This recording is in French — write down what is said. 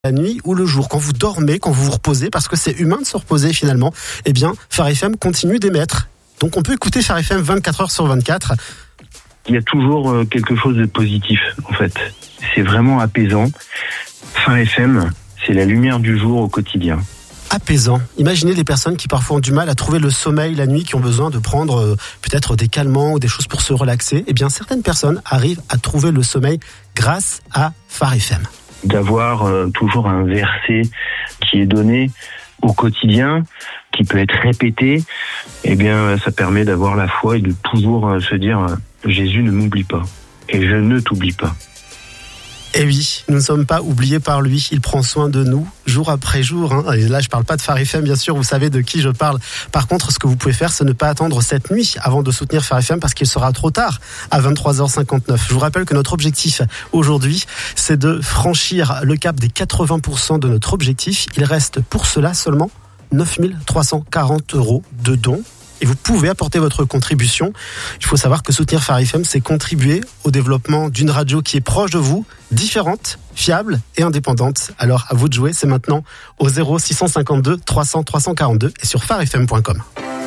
la nuit ou le jour, quand vous dormez, quand vous vous reposez, parce que c'est humain de se reposer finalement, eh bien, Phare FM continue d'émettre. Donc on peut écouter Phare FM 24 heures sur 24. Il y a toujours quelque chose de positif, en fait. C'est vraiment apaisant. Phare FM, c'est la lumière du jour au quotidien. Apaisant. Imaginez les personnes qui parfois ont du mal à trouver le sommeil la nuit, qui ont besoin de prendre peut-être des calmants ou des choses pour se relaxer. Eh bien, certaines personnes arrivent à trouver le sommeil grâce à Phare FM. D'avoir toujours un verset qui est donné au quotidien, qui peut être répété, eh bien, ça permet d'avoir la foi et de toujours se dire « Jésus ne m'oublie pas et je ne t'oublie pas ». Et oui, nous ne sommes pas oubliés par lui. Il prend soin de nous jour après jour. Et là, je parle pas de Phare FM, bien sûr. Vous savez de qui je parle. Par contre, ce que vous pouvez faire, c'est ne pas attendre cette nuit avant de soutenir Phare FM parce qu'il sera trop tard à 23h59. Je vous rappelle que notre objectif aujourd'hui, c'est de franchir le cap des 80% de notre objectif. Il reste pour cela seulement 9 340 € de dons. Et vous pouvez apporter votre contribution. Il faut savoir que soutenir Phare FM, c'est contribuer au développement d'une radio qui est proche de vous, différente, fiable et indépendante. Alors, à vous de jouer, c'est maintenant au 0652 300 342 et sur pharefm.com.